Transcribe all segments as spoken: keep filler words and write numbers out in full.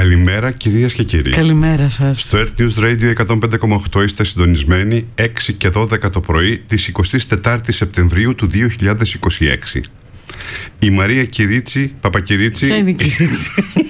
Καλημέρα κυρίες και κύριοι. Καλημέρα σας. Στο Earth News Radio εκατόν πέντε κόμμα οκτώ είστε συντονισμένοι έξι και δώδεκα το πρωί της εικοστής τέταρτης Σεπτεμβρίου του δύο χιλιάδες είκοσι έξι. Η Μαρία Κυρίτσι, Παπακυρίτσι, Ποια είναι η Κυρίτσι?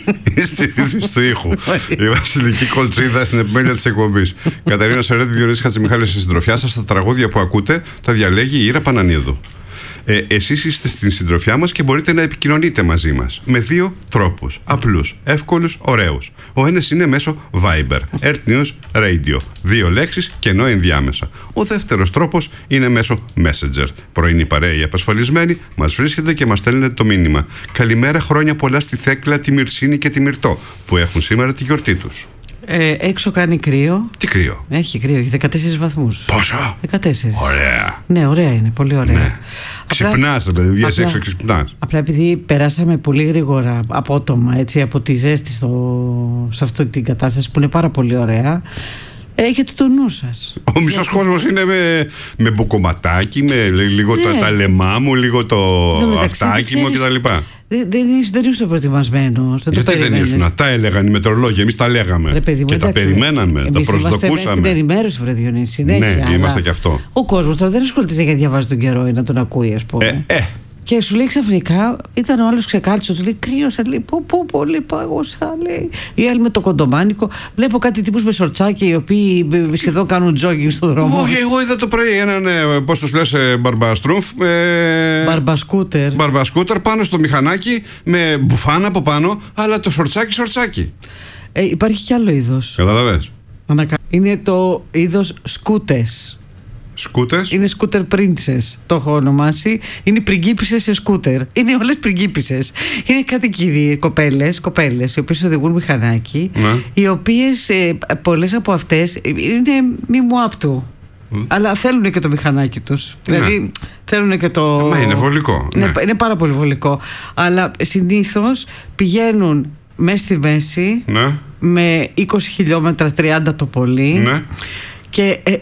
στη ρύθμιση του ήχου. Η Βασιλική Κολτσίδα στην επιμέλεια της εκπομπής. Κατερίνα Σερέτη, Διονύση Χατζημιχάλης στη συντροφιά σας. Τα τραγούδια που ακούτε τα διαλέγει η Ήρα Πανανίδου. Ε, εσείς είστε στην συντροφιά μας και μπορείτε να επικοινωνείτε μαζί μας με δύο τρόπους, απλούς, εύκολους, ωραίους. Ο ένας είναι μέσω Viber, Earth News Radio, δύο λέξεις και ενώ ενδιάμεσα. Ο δεύτερος τρόπος είναι μέσω Messenger. Πρωινή παρέα ή απασφαλισμένη, μας βρίσκεται και μας στέλνετε το μήνυμα. Καλημέρα, χρόνια πολλά στη Θέκλα, τη Μυρσίνη και τη Μυρτώ που έχουν σήμερα τη γιορτή τους. Ε, έξω κάνει κρύο. Τι κρύο? Έχει κρύο, έχει δεκατέσσερις βαθμούς. Πόσο? δεκατέσσερις. Ωραία. Ναι, ωραία είναι, πολύ ωραία. Ναι. Ξυπνάς, ρε παιδί, βγες έξω και ξυπνάς. Απλά επειδή περάσαμε πολύ γρήγορα, απότομα, έτσι, από τη ζέστη στο, σε αυτή την κατάσταση που είναι πάρα πολύ ωραία, έχετε το νου σας. Ο μισός κόσμος είναι με, με μπουκοματάκι, με λίγο ναι. το ταλεμάμου, λίγο το αυτάκι μου κτλ. Δεν, δεν, δεν ήσουν προετοιμασμένος. Δεν Γιατί το δεν ήσουν? Τα έλεγαν οι μετεωρολόγοι, εμείς τα λέγαμε. Ρε, παιδί μου, και εντάξει, τα περιμέναμε, τα προσδοκούσαμε. Είμαστε στην ενημέρωση, βρε Διονύση, συνέχεια. Ναι, είμαστε και αυτό. Ο κόσμος τώρα δεν ασχολείται για να διαβάζει τον καιρό ή να τον ακούει, ας πούμε. Ε, ε. Και σου λέει ξαφνικά, ήταν ο άλλος ξεκάλτσος, λέει κρύωσα, λέει πω πω πολύ πάγωσα, λέει. Η άλλη με το κοντομάνικο. Βλέπω κάτι τύπους με σορτσάκι, οι οποίοι σχεδόν κάνουν τζόγινγκ στον δρόμο. Όχι, εγώ είδα το πρωί έναν, πώς τους λες, μπαρμπαστρούμφ. Με... Μπαρμπασκούτερ. Μπαρμπασκούτερ πάνω στο μηχανάκι, με μπουφάνα από πάνω, αλλά το σορτσάκι σορτσάκι. Ε, υπάρχει κι άλλο είδος. Καταλαβες. Είναι το είδος σκούτες. Σκούτες. Είναι σκούτερ princess, το έχω ονομάσει. Είναι πριγκίπισσες σε σκούτερ. Είναι όλες πριγκίπισσες. Είναι κάτι κυρίες, κοπέλες, κοπέλες, οι οποίες οδηγούν μηχανάκι, ναι. Οι οποίες ε, πολλές από αυτές είναι μη μου άπτου. Mm. Αλλά θέλουν και το μηχανάκι τους. Ναι. Δηλαδή θέλουν και το. Μα είναι βολικό. Είναι, ναι. είναι πάρα πολύ βολικό. Αλλά συνήθως πηγαίνουν μέσα στη μέση, ναι. Με είκοσι χιλιόμετρα, τριάντα το πολύ. Ναι. Και. Ε,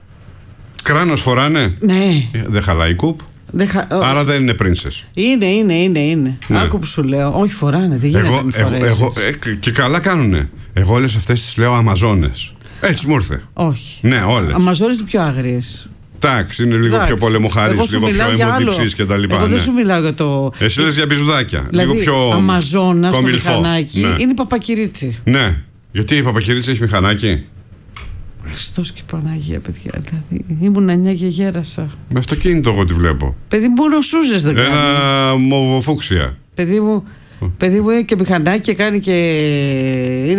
κράνος φοράνε. Ναι. Δεν χαλάει κουπ. Δεν χα... Άρα δεν είναι princess. Είναι, είναι, είναι, είναι. Ναι. Άκου που σου λέω. Όχι, φοράνε, δεν γίνεται. Εγώ, εγώ, εγώ, ε, και καλά κάνουνε. Εγώ όλες αυτές τις λέω Αμαζόνες. Έτσι μου ήρθε. Όχι. Ναι, όλες. Αμαζόνες είναι πιο άγριες. Εντάξει, είναι λίγο Τάξ. πιο πολεμοχάρης, λίγο πιο αιμοδιψής και τα λοιπά. Εγώ ναι. δεν σου μιλάω για το. Εσύ λες για μπιζουδάκια. Δηλαδή, λίγο πιο. Αμαζόνα στο κομιλφό. μηχανάκι ναι. Είναι η Παπακυρίτσι. Ναι. Γιατί η Παπακυρίτσι έχει μηχανάκι. Χριστός και Παναγία, παιδιά. Δηλαδή, ήμουν εννιά και γέρασα. Με αυτοκίνητο εγώ τη βλέπω. Παιδί μου, μόνο σούζες δεν κάνει. Ένα μοβοφούξια. Παιδί μου, παιδί μου έχει και μηχανάκι και κάνει και. Είναι.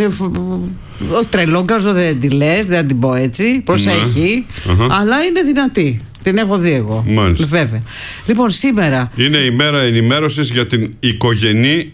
Όχι τρελόγκαζο, δεν τη λες, δεν την πω έτσι. Προσέχει. Ναι. Uh-huh. Αλλά είναι δυνατή. Την έχω δει εγώ. Μάλιστα. Βέβαια. Λοιπόν, σήμερα. Είναι η μέρα ενημέρωσης για την οικογενή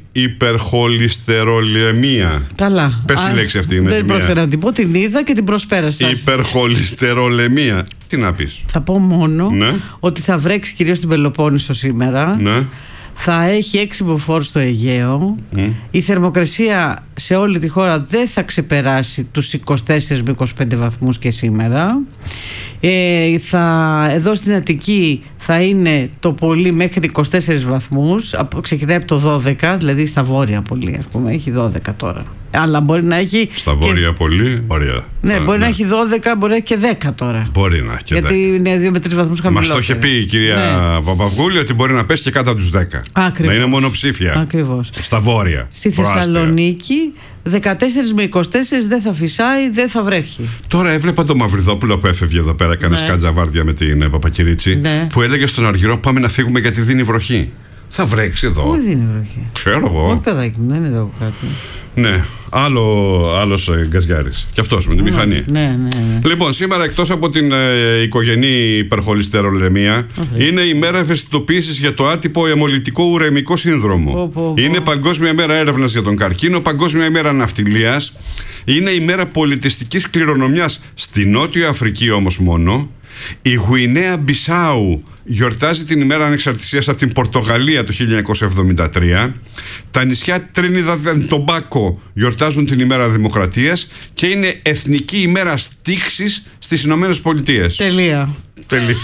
υπερχολυστερολεμία. Καλά. Πες τη λέξη αυτή. Δεν πρόκειται να την πω, την είδα και την προσπέρασα. Υπερχολυστερολεμία. Τι να πεις? Θα πω μόνο ναι. ότι θα βρέξει κυρίως στην Πελοπόννησο σήμερα. Ναι. Θα έχει έξι μποφόρ στο Αιγαίο. Mm. Η θερμοκρασία σε όλη τη χώρα δεν θα ξεπεράσει τους είκοσι τέσσερα με είκοσι πέντε βαθμούς και σήμερα. Ε, θα, εδώ στην Αττική θα είναι το πολύ μέχρι είκοσι τέσσερις βαθμούς. Ξεκινάει από το δώδεκα, δηλαδή στα βόρεια πολύ, ας πούμε. Έχει δώδεκα τώρα. Αλλά μπορεί να έχει. Στα βόρεια και... πολύ, ωραία. Ναι, Α, μπορεί ναι. να έχει δώδεκα, μπορεί να έχει και δέκα τώρα. Μπορεί να έχει και γιατί δέκα. Είναι δύο με τρεις βαθμούς χαμηλότερα. Μας το είχε πει η κυρία ναι. Παπαυγούλη ότι μπορεί να πέσει και κάτω από τους δέκα. Ακριβώς. Να είναι μονοψήφια. Ακριβώς. Στα βόρεια. Στη Θεσσαλονίκη δεκατέσσερα με είκοσι τέσσερα δεν θα φυσάει, δεν θα βρέχει. Τώρα έβλεπα τον Μαυριδόπουλο που έφευγε εδώ πέρα, έκανε ναι. σκατζαβάρδια με την Παπακυρίτσι, ναι. που έλεγε στον Αργυρό πάμε να φύγουμε γιατί δίνει βροχή. Θα βρέξει εδώ. Πού δίνει βροχή? Ξέρω εγώ. Όχι παιδάκι μου, δεν είναι εδώ κάτι. Ναι, άλλο, άλλος ε, γκαζιάρης. Και αυτός με τη μηχανή. Ναι, ναι, ναι. Λοιπόν, σήμερα εκτός από την ε, οικογενή υπερχολυστερολεμία, okay. είναι η μέρα ευαισθητοποίησης για το άτυπο αιμολυτικό ουρεμικό σύνδρομο. Oh, oh, oh. Είναι Παγκόσμια μέρα έρευνας για τον καρκίνο, Παγκόσμια μέρα ναυτιλίας. Είναι η μέρα πολιτιστικής κληρονομιάς στη Νότιο Αφρική όμως μόνο. Η Γουινέα Μπισάου γιορτάζει την ημέρα ανεξαρτησίας από την Πορτογαλία το χίλια εννιακόσια εβδομήντα τρία. Τα νησιά Τρίνιδαντ και Τομπάκο γιορτάζουν την ημέρα Δημοκρατίας και είναι εθνική ημέρα στίξης στις Ηνωμένες Πολιτείες. Τελεία. Τελεία.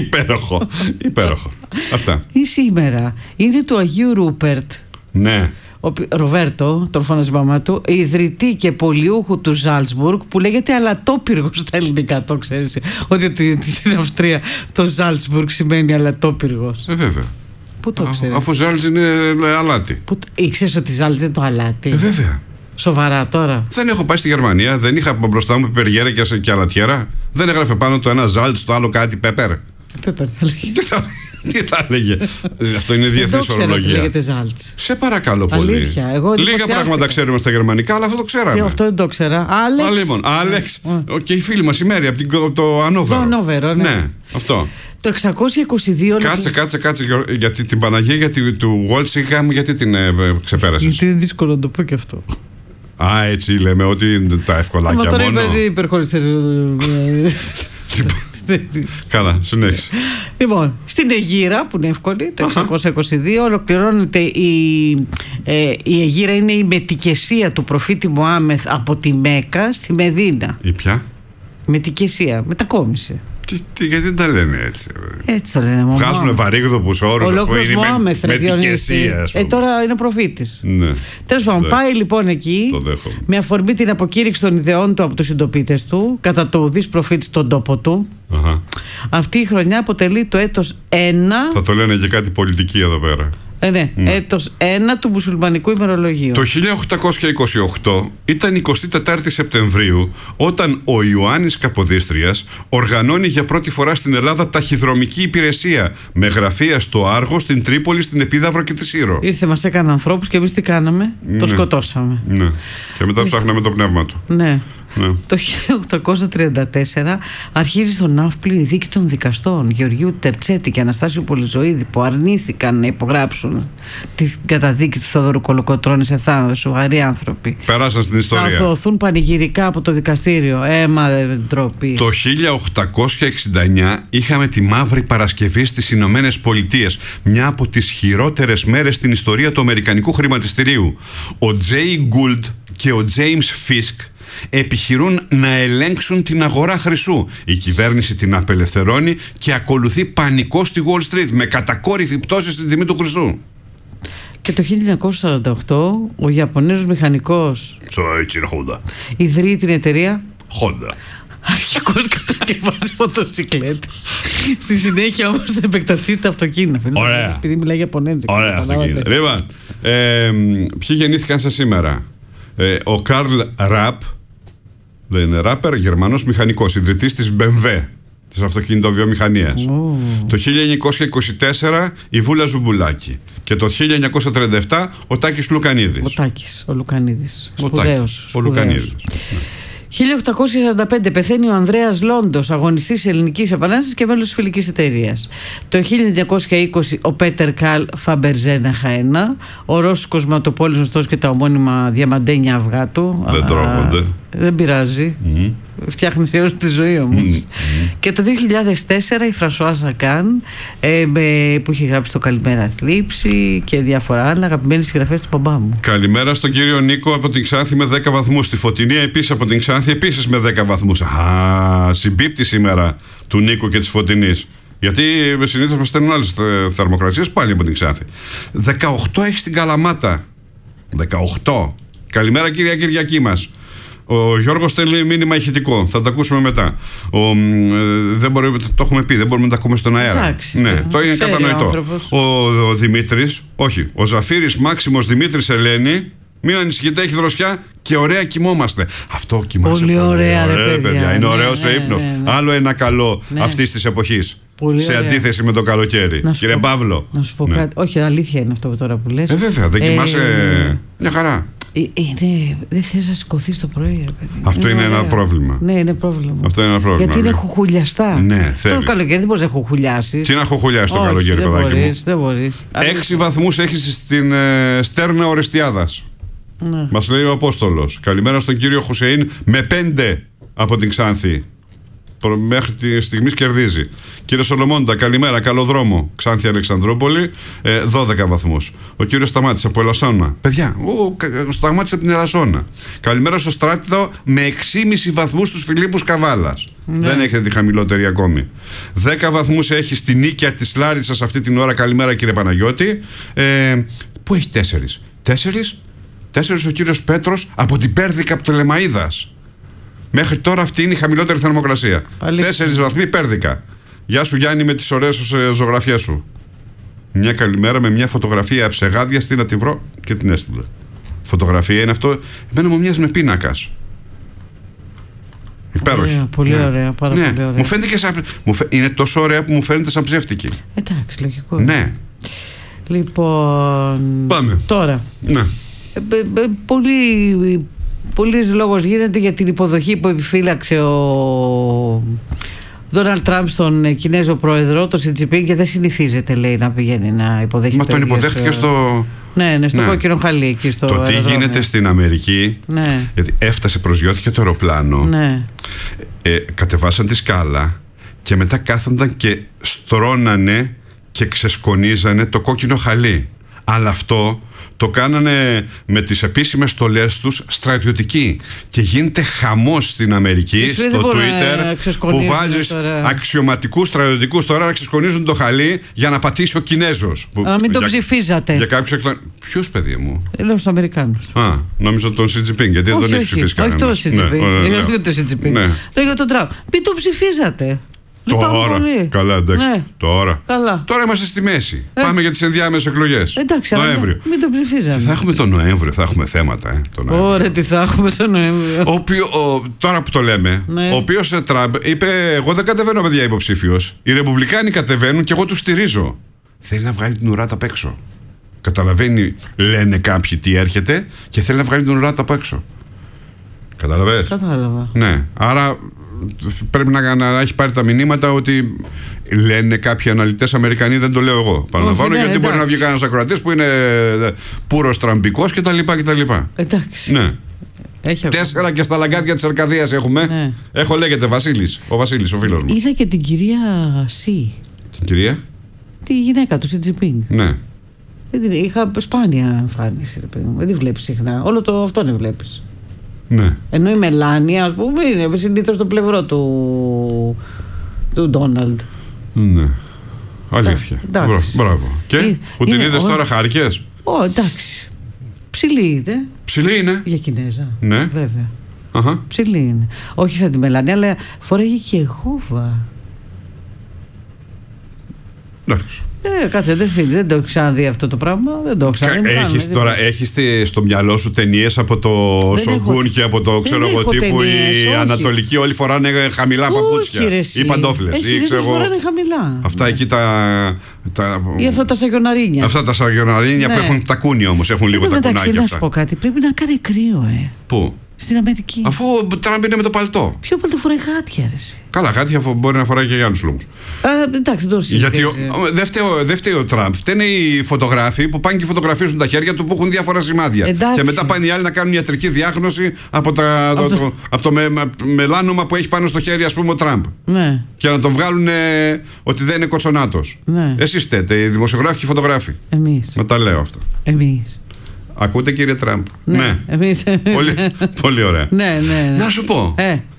Υπέροχο. Υπέροχο. Αυτά. Ή σήμερα είναι του Αγίου Ρούπερτ. Ναι. ο Ροβέρτο, τον φώναζε η μαμά του, ιδρυτή και πολιούχου του Ζάλτσμπουργκ, που λέγεται αλατόπυργος στα ελληνικά. Το ξέρεις, ότι στην Αυστρία το Ζάλτσμπουργκ σημαίνει αλατόπυργος. Ε, βέβαια. Πού το ξέρεις? Αφού Ζάλτζ είναι αλάτι. Ήξερες ότι Ζάλτζ είναι το αλάτι? Ε, βέβαια. Σοβαρά τώρα? Δεν έχω πάει στη Γερμανία, δεν είχα μπροστά μου πιπεριέρα και, και αλατιέρα. Δεν έγραφε πάνω το ένα Ζάλτζ, το άλλο κάτι πέπερ. Πέπερ θα λέγε. Τι θα έλεγε? Αυτό είναι διεθνής ορολογία. Λέγεται Ζάλτς. Σε παρακαλώ πολύ. Αλήθεια, εγώ λίγα πράγματα ξέρουμε στα γερμανικά, αλλά αυτό το ξέραμε. Και αυτό δεν το ξέρα. Άλεξ. Άλεξ. Και η φίλη μας η Μέρη από το Ανόβερο. Το Ανόβερο, ναι. Ναι, αυτό. Το εξακόσια είκοσι δύο. Κάτσε, κάτσε, κάτσε. Γιατί την Παναγία γιατί, του Walsingham, γιατί την ε, ξεπέρασες? Γιατί είναι δύσκολο να το πω και αυτό. Α, έτσι λέμε, ότι τα ευκολάκια μόνο. Μα τώρα είπα υπερχώρησε. Καλά, συνέχισε. Λοιπόν, στην Αιγύρα, που είναι εύκολη, το εξακόσια είκοσι δύο ολοκληρώνεται η, ε, η Αιγύρα, είναι η μετικεσία του προφήτη Μωάμεθ από τη Μέκα στη Μεδίνα. Η ποια? Μετικεσία, μετακόμισε. Τι, τι, γιατί δεν τα λένε έτσι? Έτσι το λένε. Βγάζουν βαρύγδοπους όρους. Ολόκληρος Μωάμεθ, με, μετικεσία. Ε, τώρα είναι προφήτης. Ναι. Τέλος πάντων, πάει λοιπόν εκεί με αφορμή την αποκήρυξη των ιδεών του από τους συντοπίτες του, κατά το ουδής προφήτη στον τόπο του. Αχα. Αυτή η χρονιά αποτελεί το έτος ένα. Θα το λένε και κάτι πολιτική εδώ πέρα. Ε, ναι, mm. έτος ένα του μουσουλμανικού ημερολογίου. Το χίλια οκτακόσια είκοσι οκτώ ήταν εικοστή τέταρτη Σεπτεμβρίου, όταν ο Ιωάννης Καποδίστριας οργανώνει για πρώτη φορά στην Ελλάδα ταχυδρομική υπηρεσία, με γραφεία στο Άργο, στην Τρίπολη, στην Επίδαυρο και τη Σύρο. Ήρθε, μας έκανε ανθρώπους και εμείς τι κάναμε? Ναι. Το σκοτώσαμε. Ναι. Και μετά ψάχναμε το πνεύμα του. Ναι. Ναι. Το χίλια οκτακόσια τριάντα τέσσερα αρχίζει στο Ναύπλιο η δίκη των δικαστών Γεωργίου Τερτσέτη και Αναστάσιου Πολυζωίδη, που αρνήθηκαν να υπογράψουν την καταδίκη του Θοδωρού Κολοκοτρώνη σε θάνατο. Σοβαροί άνθρωποι. Περάσαν στην ιστορία. Θα αθωωωθούν πανηγυρικά από το δικαστήριο. Έμα δεν ντροπή. Το χίλια οκτακόσια εξήντα εννιά είχαμε τη Μαύρη Παρασκευή στις Ηνωμένες Πολιτείες, μια από τις χειρότερες μέρες στην ιστορία του αμερικανικού χρηματιστηρίου. Ο Τζέι Γκούλντ και ο Τζέιμς Φίσκ επιχειρούν να ελέγξουν την αγορά χρυσού. Η κυβέρνηση την απελευθερώνει και ακολουθεί πανικό στη Wall Street, με κατακόρυφη πτώση στην τιμή του χρυσού. Και το χίλια εννιακόσια σαράντα οκτώ ο Ιαπωνέζος μηχανικός Honda ιδρύει την εταιρεία Honda. Αρχικώς κατασκευάζει μοτοσυκλέτες. Στη συνέχεια όμως θα επεκταθεί στα αυτοκίνητα. Ωραία. Επειδή μιλάει Ιαπωνέζικα. Ωραία αυτοκίνητα. Λοιπόν, ε, ποιοι γεννήθηκαν σε σήμερα? Ε, ο Καρλ Ραπ, δεν είναι ράπερ, Γερμανός μηχανικός, ιδρυτής της μπι εμ ντάμπλιου, της αυτοκινητοβιομηχανίας. Oh. Το χίλια εννιακόσια είκοσι τέσσερα η Βούλα Ζουμπουλάκη. Και το χίλια εννιακόσια τριάντα επτά ο Τάκης Λουκανίδης. Ο Τάκης, ο Λουκανίδης. Ο Σπουδαίος. Τάκης, ο Λουκανίδης. χίλια οκτακόσια σαράντα πέντε πεθαίνει ο Ανδρέας Λόντος, αγωνιστής Ελληνικής Επανάστασης και μέλος της Φιλικής Εταιρείας. Το χίλια εννιακόσια είκοσι ο Πέτερ Καλ Φαμπερζένα Χαένα, ο Ρώσος κοσματοπόλης γνωστός και τα ομώνυμα διαμαντένια αυγά του. Δεν τρώγονται. Δεν πειράζει. Mm. Φτιάχνει σε όλη τη ζωή όμως. Mm. Και το δύο χιλιάδες τέσσερα η Φρανσουάζα Καν, ε, με, που είχε γράψει το Καλημέρα Θλίψη και διάφορα άλλα, αγαπημένοι συγγραφές του μπαμπά μου. Καλημέρα στον κύριο Νίκο από την Ξάνθη με δέκα βαθμούς. Στη Φωτεινία επίσης από την Ξάνθη επίσης με δέκα βαθμούς. Α, συμπίπτει σήμερα του Νίκου και της Φωτεινής. Γιατί συνήθως μας στέλνουν άλλες θερμοκρασίες πάλι από την Ξάνθη. δεκαοκτώ έχει στην Καλαμάτα. δεκαοκτώ. Καλημέρα κυρία Κυριακή μας. Ο Γιώργος στέλνει μήνυμα ηχητικό. Θα το ακούσουμε μετά. Ο, ε, δεν μπορεί, το έχουμε πει, δεν μπορούμε να τα ακούμε στον αέρα. Εντάξει, ναι, το είναι κατανοητό. Ο, ο Δημήτρης, όχι, ο Ζαφύρης Μάξιμος Δημήτρης Ελένη, μην ανησυχείτε, έχει δροσιά και ωραία κοιμόμαστε. Αυτό κοιμάσαι πολύ. Πολύ ωραία, ρε παιδιά. παιδιά. Είναι ναι, ωραίος ναι, ο ύπνος. Ναι, ναι. Άλλο ένα καλό ναι. αυτής της εποχής. Πολύ σε ωραία. αντίθεση με το καλοκαίρι. Κύριε πω, Παύλο. Να σου πω ναι. κάτι. Όχι, αλήθεια είναι αυτό τώρα που λες. Ε, βέβαια, δεν κοιμάσαι. Ε, μια χαρά. Είναι, δεν θες να σηκωθείς το πρωί, ρε παιδί. Αυτό είναι, είναι ένα πρόβλημα. Ναι, είναι πρόβλημα. Αυτό είναι ένα πρόβλημα. Γιατί είναι χουχουλιαστά. Ναι, το καλοκαίρι δεν μπορείς να χουχουλιάσεις. Τι να χουχουλιάσεις το καλοκαίρι, παιδάκι μου. Δεν μπορείς, δεν μπορείς. Έξι βαθμούς έχεις στην ε, Στέρνα Ορεστιάδας. Ναι. Μας λέει ο Απόστολος. Καλημέρα στον κύριο Χουσεΐν με πέντε από την Ξάνθη. Μέχρι τη στιγμή κερδίζει. Κύριε Σολομώντα, καλημέρα, καλό δρόμο. Ξάνθη Αλεξανδρούπολη, ε, δώδεκα βαθμούς. Ο κύριος Σταμάτης από Ελασσόνα. Παιδιά, ο Σταμάτης από την Ελασσόνα. Καλημέρα στο Στράτητο με έξι κόμμα πέντε βαθμούς στους Φιλίππους Καβάλας. Ναι. Δεν έχετε τη χαμηλότερη ακόμη. δέκα βαθμούς έχει στην Νίκαια της Λάρισσας αυτή την ώρα. Καλημέρα κύριε Παναγιώτη. Ε, που έχει τέσσερις. Τέσσερις. Τέσσερις ο κύριος Πέτρος από την Πέρδικα Πτολεμαΐδας. Μέχρι τώρα αυτή είναι η χαμηλότερη θερμοκρασία. Τέσσερις βαθμοί Πέρδικα. Γεια σου Γιάννη με τις ωραίες ζωγραφιές σου. Μια καλημέρα με μια φωτογραφία ψεγάδια στην να τη βρω και την έστειλε. Φωτογραφία είναι αυτό. Εμένα μου μοιάζει με πίνακας. Υπέροχη. Ωραία, πολύ ναι. ωραία, πάρα ναι. πολύ ωραία. Μου φαίνεται και σαν... μου φαι... Είναι τόσο ωραία που μου φαίνεται σαν ψεύτικη. Εντάξει, λογικό. Ναι. Λοιπόν. Πάμε. Τώρα. Ναι. Ε, ε, ε, πολύ, πολύ λόγος γίνεται για την υποδοχή που επιφύλαξε ο Ντόναλντ Τραμπ στον Κινέζο πρόεδρο, τον Σι Τζινπίνγκ, και δεν συνηθίζεται, λέει, να πηγαίνει να υποδέχεται. Μα τον υποδέχτηκε στο. Ναι, ναι, στο ναι. κόκκινο χαλί εκεί στο. Το τι αεροδρόμιο. γίνεται στην Αμερική. Ναι. Γιατί έφτασε, προσγειώθηκε το αεροπλάνο. Ναι. Ε, κατεβάσαν τη σκάλα και μετά κάθονταν και στρώνανε και ξεσκονίζανε το κόκκινο χαλί. Αλλά αυτό το κάνανε με τις επίσημες στολές τους στρατιωτικοί. Και γίνεται χαμός στην Αμερική, δεν στο Twitter, που βάζεις τώρα αξιωματικούς στρατιωτικούς τώρα να ξεσκονίζουν το χαλί για να πατήσει ο Κινέζος. Να μην τον ψηφίζατε. Για κάποιους εκ των... Ποιους, παιδί μου? Λέω στους Αμερικάνους. Α, νόμιζα τον Σι Τζινπίνγκ, γιατί δεν τον έχει ψηφίσει κανένας. Όχι τον Σι Τζινπίνγκ. Λέω τον Σι Τζινπίνγκ. Λέω για τον Τραμπ. Μην τον ψηφίζατε. Τώρα, καλά, εντάξει. Ναι. Τώρα. Καλά. Τώρα είμαστε στη μέση. Ε. Πάμε για τις ενδιάμεσες εκλογές. Εντάξει, Νοέμβριο. Μην το ψηφίζαμε. Θα έχουμε τον Νοέμβριο, θα έχουμε θέματα. Ε, Ωραία, τι θα έχουμε τον Νοέμβριο. Ο οποίο, ο, τώρα που το λέμε, ναι. Ο οποίος ε, Τραμπ είπε: εγώ δεν κατεβαίνω, παιδιά, υποψήφιος. Οι Ρεπουμπλικάνοι κατεβαίνουν και εγώ τους στηρίζω. Θέλει να βγάλει την ουράτα απ' έξω. Καταλαβαίνει, λένε κάποιοι, τι έρχεται και θέλει να βγάλει την ουράτα απ' έξω. Καταλαβαίνεις. Κατάλαβα. Ναι, άρα. Πρέπει να, να έχει πάρει τα μηνύματα ότι λένε κάποιοι αναλυτές Αμερικανοί, δεν το λέω εγώ. Παραλαμβάνω, ναι, γιατί εντάξει. Μπορεί να βγει κανένας ακροατής που είναι πούρος τραμπικός κτλ. Εντάξει. Ναι. Έχει Τέσσερα ακόμα. Και στα λαγκάδια της Αρκαδίας έχουμε. Ναι. Έχω, λέγεται Βασίλης. Ο Βασίλης, ο φίλος μου. Είδα και την κυρία Σι. Την κυρία? Τη γυναίκα του Σι Τζινπίνγκ. Ναι. Είχα σπάνια εμφάνιση. Δεν τη βλέπεις συχνά. Όλο το αυτό δεν βλέπεις. Ναι. Ενώ η Μελάνια, ας πούμε, είναι συνήθως στο πλευρό του του Ντόναλντ. Ναι. Αλήθεια. Εντάξει. Μπράβο. Και είναι, που την είδες τώρα, χάρηκες? Ω, εντάξει. Ψηλή είναι. Ψηλή είναι. Για Κινέζα. Ναι. Βέβαια. Αχα. Ψηλή είναι. Όχι σαν τη Μελάνια, αλλά φοράει και γούβα. Εντάξει. Ε, κάτσε, δεν, δεν το έχω ξαναδεί αυτό το πράγμα. Δεν το έχω ξαναδεί. Έχεις τώρα, έχεις στο μυαλό σου ταινίες από το Σογκούν και από το ξέρω εγώ τύπου οι Ανατολικοί όλοι φοράνε χαμηλά παπούτσια ή παντόφλες. Εσύ δεν φοράνε χαμηλά. Αυτά εκεί τα... τα ή αυτά τα σαγιοναρίνια. Αυτά τα σαγιοναρίνια, ναι. Που έχουν τα κούνια όμως, έχουν λίγο τα κουνάκια αυτά. Να σου πω κάτι, πρέπει να κάνει κρύο, ε. Πού? Στην Αμερική. Αφού ο Τραμπ είναι με το παλτό. Ποιο παλτό φοράει γάτια, ρε. Καλά, γάτια μπορεί να φοράει και για άλλους λόγους. Ε, εντάξει, τώρα γιατί ο, δεν, φταίει, δεν φταίει ο Τραμπ. Φταίνε οι φωτογράφοι που πάνε και φωτογραφίζουν τα χέρια του που έχουν διάφορα σημάδια. Εντάξει. Και μετά πάνε οι άλλοι να κάνουν ιατρική διάγνωση από, τα, από, το, το, από το με, μελάνωμα που έχει πάνω στο χέρι, ας πούμε, ο Τραμπ. Ναι. Και να τον βγάλουν ε, ότι δεν είναι κοτσονάτος. Ναι. Εσείς φταίτε, οι δημοσιογράφοι και οι φωτογράφοι. Εμείς. Να τα λέω αυτά. Εμείς. Ακούτε, κύριε Τραμπ? Ναι. Ναι. Εμείς. Πολύ, πολύ ωραία. Ναι, ναι, ναι. Να σου πω. Ε. Ε,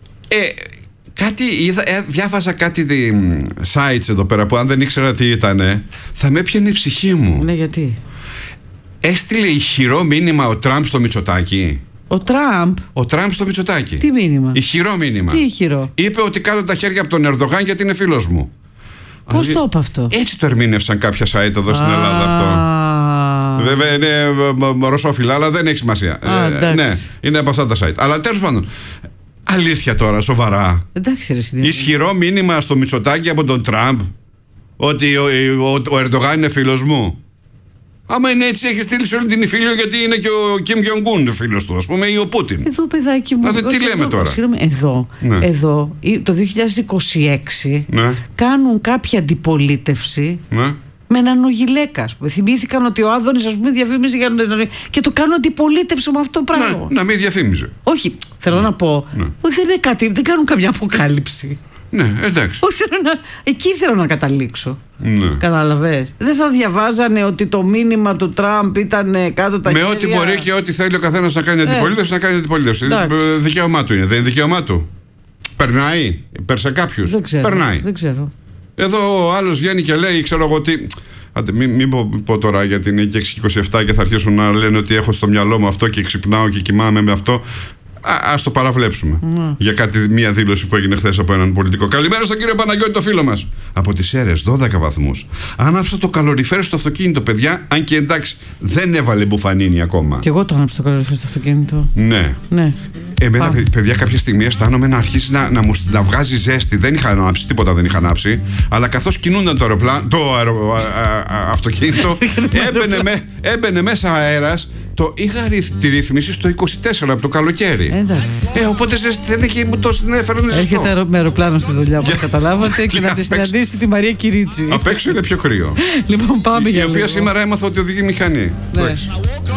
κάτι είδα, ε, διάβαζα κάτι δι, sites εδώ πέρα που αν δεν ήξερα τι ήταν, θα με έπιανε η ψυχή μου. Ναι, γιατί? Έστειλε ηχηρό μήνυμα ο Τραμπ στο Μητσοτάκη. Ο Τραμπ. Ο Τραμπ στο Μητσοτάκη. Τι μήνυμα? Ηχηρό μήνυμα. Τι ηχηρό? Είπε ότι κάτω τα χέρια από τον Ερντογάν γιατί είναι φίλος μου. Πώς το είπε αυτό? Έτσι το ερμήνευσαν κάποια site εδώ στην Ελλάδα αυτό. Βέβαια είναι ρωσόφιλα, αλλά δεν έχει σημασία. Α, ε, ναι, είναι από αυτά τα site. Αλλά τέλος πάντων, αλήθεια τώρα, σοβαρά. Εντάξει, ρε, συνήθως. Ισχυρό μήνυμα στο Μητσοτάκη από τον Τραμπ ότι ο, ο, ο Ερντογάν είναι φίλος μου. Άμα είναι έτσι, έχει στείλει σε όλη την φίλιο, γιατί είναι και ο Κιμ Γιονγκούν φίλος του, ας πούμε, ή ο Πούτιν. Εδώ, παιδάκι μου. Δηλαδή, τι λέμε εδώ, τώρα. Συγγνώμη, εδώ, ναι. εδώ, το δύο χιλιάδες είκοσι έξι, ναι. κάνουν κάποια αντιπολίτευση. Ναι. Με έναν Ογιλέκα. Θυμήθηκαν ότι ο Άδωνης, ας πούμε, διαφήμιζε για τον. Και το κάνουν αντιπολίτευση με αυτό το πράγμα. Να, να μην διαφήμιζε. Όχι, θέλω ναι. να πω. Ναι. Ότι δεν είναι κάτι, δεν κάνουν καμιά αποκάλυψη. Ναι, εντάξει. Όχι, θέλω να, εκεί θέλω να καταλήξω. Ναι. Κατάλαβες. Δεν θα διαβάζανε ότι το μήνυμα του Τραμπ ήταν κάτω τα με χέρια. ό,τι μπορεί και ό,τι θέλει ο καθένας να κάνει αντιπολίτευση, ε. να κάνει αντιπολίτευση. Δικαίωμά του είναι. Δεν είναι δικαίωμά του. Περνάει. Περ σε κάποιους. Δεν ξέρω. Περνάει. Δεν ξέρω. Εδώ ο άλλος βγαίνει και λέει, ξέρω εγώ τι. Άντε, μην, μην πω, πω τώρα γιατί είναι και έξι και είκοσι επτά και θα αρχίσουν να λένε ότι έχω στο μυαλό μου αυτό και ξυπνάω και κοιμάμαι με αυτό. Α, ας το παραβλέψουμε. Mm. Για κάτι, μία δήλωση που έγινε χθες από έναν πολιτικό. Καλημέρα στον κύριο Παναγιώτη, το φίλο μας. Από τις Σέρρες, δώδεκα βαθμούς. Άναψα το καλοριφέρ στο αυτοκίνητο, παιδιά. Αν και εντάξει, δεν έβαλε μπουφανίνη ακόμα. Και εγώ το άναψα το καλοριφέρ στο αυτοκίνητο. Ναι. Ναι. Εμένα, Πά. παιδιά, κάποια στιγμή αισθάνομαι να αρχίσει να, να, μου, να βγάζει ζέστη. Δεν είχα ανάψει, τίποτα δεν είχα ανάψει. Αλλά καθώς κινούνταν το, αεροπλά, το αερο, α, α, α, αυτοκίνητο, έμπαινε, με, έμπαινε μέσα αέρας. Το είχα τη ρύθμιση στο είκοσι τέσσερα από το καλοκαίρι. Εντάξει. Ε, οπότε δεν έχει μου το έφερε ζεστό. Έρχεται με αεροπλάνο στη δουλειά που καταλάβατε και να τη συναντήσει τη Μαρία Κυρίτσι. Απ' έξω είναι πιο κρύο. Λοιπόν, πάμε για η οποία σήμερα έμαθα ότι οδηγεί μηχανή. Ναι.